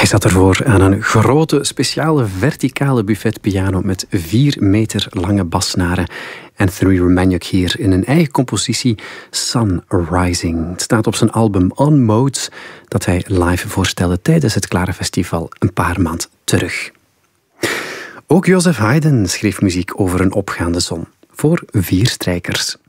Hij zat ervoor aan een grote, speciale verticale buffetpiano met 4 meter lange bassnaren. Anthony Romaniuk hier in een eigen compositie, Sun Rising. Het staat op zijn album On Modes, dat hij live voorstelde tijdens het Clara Festival een paar maanden terug. Ook Joseph Haydn schreef muziek over een opgaande zon, voor 4 strijkers.